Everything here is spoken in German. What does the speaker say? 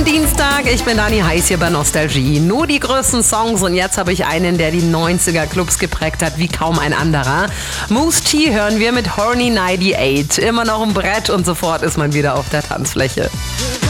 Schönen Dienstag, ich bin Dani Heiß hier bei Nostalgie. Nur die größten Songs und jetzt habe ich einen, der die 90er-Clubs geprägt hat wie kaum ein anderer. Mousse T hören wir mit Horny 98. Immer noch ein Brett und sofort ist man wieder auf der Tanzfläche.